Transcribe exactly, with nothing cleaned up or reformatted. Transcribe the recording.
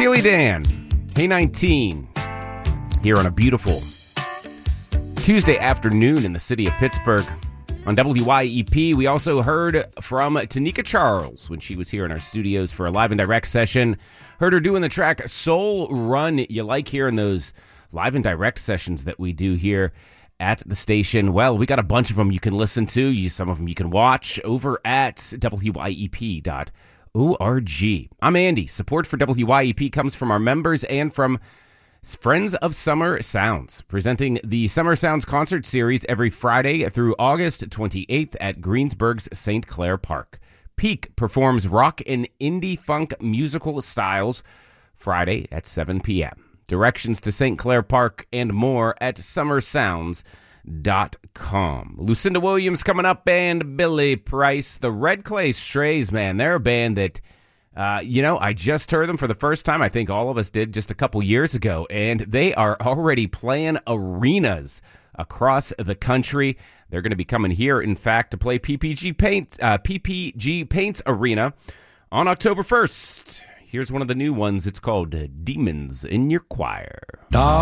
Steely Dan, Hey nineteen, here on a beautiful Tuesday afternoon in the city of Pittsburgh. On W Y E P, we also heard from Tanika Charles when she was here in our studios for a live and direct session. Heard her doing the track Soul Run. You like hearing those live and direct sessions that we do here at the station. Well, we got a bunch of them you can listen to. You, some of them you can watch over at W Y E P dot org. I'm Andy. Support for W Y E P comes from our members and from Friends of Summer Sounds, presenting the Summer Sounds concert series every Friday through August twenty-eighth at Greensburg's Saint Clair Park. Peak performs rock and indie funk musical styles Friday at seven p.m. Directions to Saint Clair Park and more at summer sounds dot com. Lucinda Williams coming up and Billy Price. The Red Clay Strays, man, they're a band that Uh, you know, I just heard them for the first time. I think all of us did just a couple years ago, and they are already playing arenas across the country. They're going to be coming here, in fact, to play P P G Paint, uh, P P G Paints Arena on October first. Here's one of the new ones. It's called Demons in Your Choir.